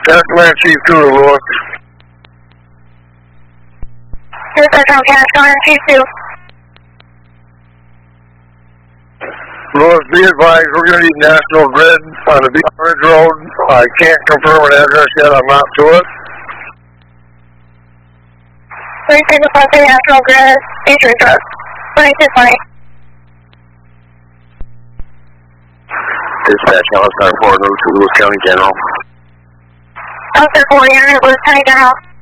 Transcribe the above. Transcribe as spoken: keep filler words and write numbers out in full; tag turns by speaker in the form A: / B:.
A: Task Command Chief two to Lewis.
B: This is from Task Command Chief two.
A: Lewis, be advised, we're going to need National Grid on the Beach Ridge Road. I can't confirm an address yet, I'm not to it.
B: Please take the front to National Grid, Beach Ridge Road. twenty-two twenty.
C: Dispatch, Alice four, move to Lewis County General.
B: Alice four, you're in Lewis County General.